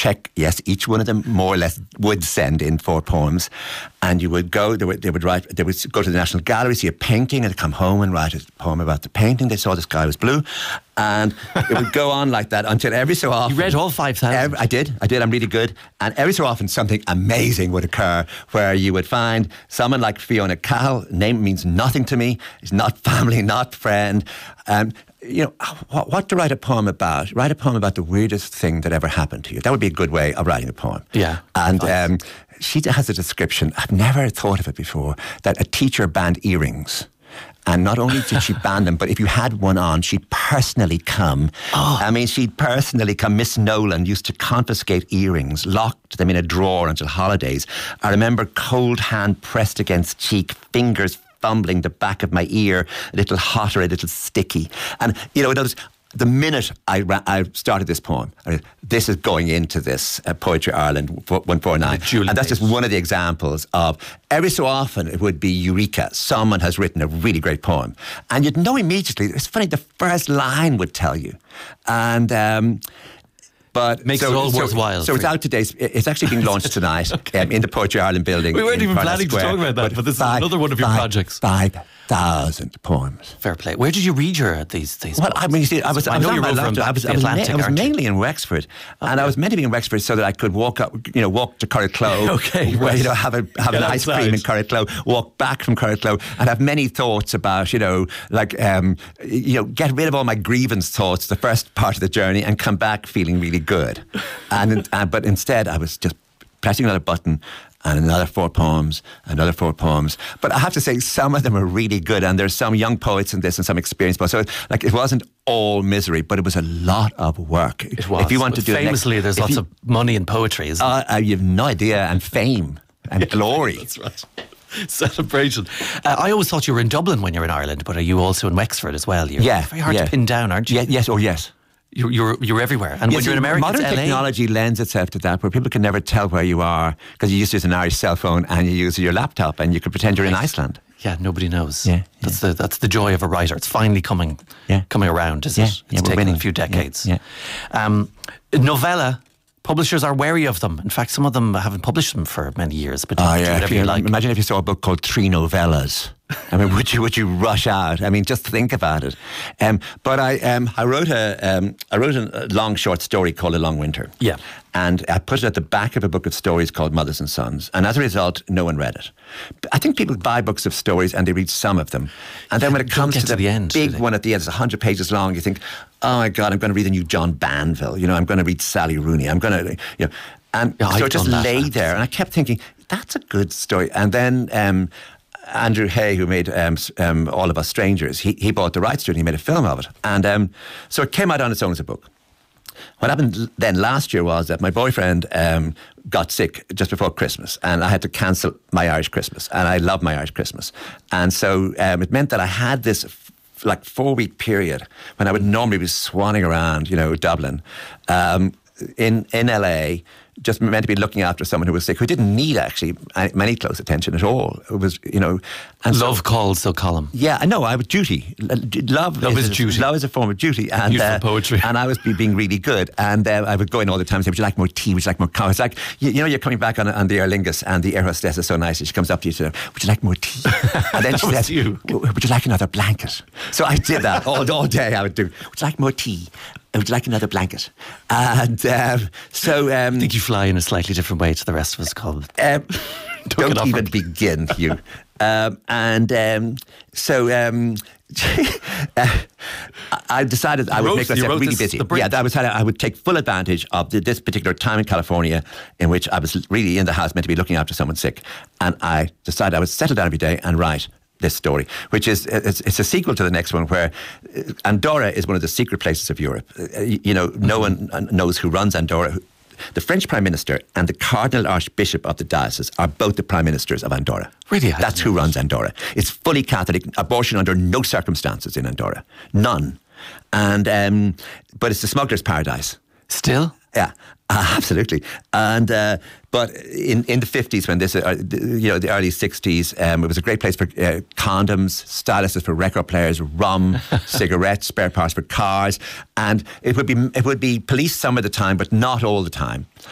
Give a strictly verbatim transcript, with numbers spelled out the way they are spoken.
check, yes, each one of them more or less would send in four poems, and you would go, they would, they would write, they would go to the National Gallery, see a painting, and come home and write a poem about the painting. They saw the sky was blue, and it would go on like that until every so often... You read all five thousand? I did, I did, I'm really good. And every so often something amazing would occur where you would find someone like Fiona Cahill, name means nothing to me, it's not family, not friend, um, you know, what, what to write a poem about? Write a poem about the weirdest thing that ever happened to you. That would be a good way of writing a poem. Yeah. And um, she has a description, I've never thought of it before, that a teacher banned earrings. And not only did she ban them, but if you had one on, she'd personally come. Oh. I mean, she'd personally come. Miss Nolan used to confiscate earrings, locked them in a drawer until holidays. I remember cold hand pressed against cheek, fingers fumbling the back of my ear, a little hot or a little sticky. And, you know, it was, the minute I, ra- I started this poem, I mean, this is going into this uh, Poetry Ireland one forty-nine. And that's just one of the examples of, every so often it would be eureka, someone has written a really great poem. And you'd know immediately, it's funny, the first line would tell you. And... Um, But makes so, it all so, worthwhile. So it's out today. It's actually being launched tonight okay. um, in the Poetry Ireland building. We weren't even Parnell planning Square. to talk about that, but, but this five, is another one of your five, projects. Five thousand poems. Fair play. Where did you read your these these? Well, poems? I mean, you see, I was. I, I was know on you my wrote from laptop. I was. the I was, Atlantic, ma- I was aren't you? mainly in Wexford, okay. and I was meant to be in Wexford so that I could walk up, you know, walk to Curracloe, okay, where, right. you know, have a have Get an ice outside. cream in Curracloe, walk back from Curracloe, and have many thoughts about, you know, like, um, you know, get rid of all my grievance thoughts the first part of the journey, and come back feeling really good, and uh, but instead I was just pressing another button. And another four poems, another four poems. But I have to say, some of them are really good, and there's some young poets in this and some experienced poets. So, like, it wasn't all misery, but it was a lot of work. It was. If you want but to do famously, it next, there's lots you, of money in poetry, isn't uh, there? Uh, you have no idea, and fame and yeah, glory. That's right. Celebration. Uh, I always thought you were in Dublin when you're in Ireland, but are you also in Wexford as well? You're yeah, very hard yeah. to pin down, aren't you? Yeah, yes, oh yes. You're, you're, you're everywhere. And yes, when you're in America, modern it's L A. technology lends itself to that, where people can never tell where you are, because you just use an Irish cell phone and you use your laptop and you can pretend you're right. in Iceland. Yeah, nobody knows. Yeah, that's yeah. the that's the joy of a writer. It's finally coming yeah. coming around, is yeah, it? It's yeah, taken winning. a few decades. Yeah, yeah. Um, novella. Publishers are wary of them. In fact, some of them haven't published them for many years. But oh, you yeah. do whatever you, you like. Imagine if you saw a book called Three Novellas. I mean, would you would you rush out? I mean, just think about it. Um, but I um, I wrote a um, I wrote a long short story called A Long Winter. Yeah. And I put it at the back of a book of stories called Mothers and Sons. And as a result, no one read it. I think people buy books of stories and they read some of them. And then when it comes to the, to the end, big one at the end, it's one hundred pages long, you think, oh my God, I'm going to read a new John Banville. You know, I'm going to read Sally Rooney. I'm going to, you know. And yeah, so I've it just done that, lay there. And I kept thinking, that's a good story. And then um, Andrew Hay, who made um, um, All of Us Strangers, he, he bought the rights to it and he made a film of it. And um, so it came out on its own as a book. What happened then last year was that my boyfriend um, got sick just before Christmas, and I had to cancel my Irish Christmas, and I love my Irish Christmas. And so um, it meant that I had this f- like four-week period when I would normally be swanning around, you know, Dublin, um, in, in L A, just meant to be looking after someone who was sick, who didn't need actually many close attention at all. It was, you know... And love so, calls, so column. Yeah, I know, I was duty. Love, love is, is duty. Love is a form of duty. And, Beautiful uh, poetry. And I was be, being really good. And uh, I would go in all the time and say, would you like more tea? Would you like more coffee? It's like, you, you know, you're coming back on, on the Aer Lingus and the air hostess is so nice. She comes up to you and says, would you like more tea? And then she says, you. would you like another blanket? So I did that all, all day. I would do, would you like more tea? Would you like another blanket? And um, so... Um, I think you fly in a slightly different way to the rest of us, Colin. Um, don't don't even begin, Hugh. um, and um, so um, uh, I decided I would wrote, make myself really busy. Yeah, that was how I would take full advantage of the, this particular time in California in which I was really in the house meant to be looking after someone sick. And I decided I would settle down every day and write this story, which is it's, it's a sequel to the next one, where Andorra is one of the secret places of Europe. You know, no one knows who runs Andorra. The French Prime Minister and the Cardinal Archbishop of the diocese are both the Prime Ministers of Andorra. Really? That's who runs Andorra. It's fully Catholic. Abortion under no circumstances in Andorra. None. And um, but it's the smuggler's paradise. Still? Yeah, uh, absolutely. And uh, but in, in the fifties, when this, uh, you know, the early sixties, um, it was a great place for uh, condoms, styluses for record players, rum, cigarettes, spare parts for cars, and it would be it would be policed some of the time, but not all the time.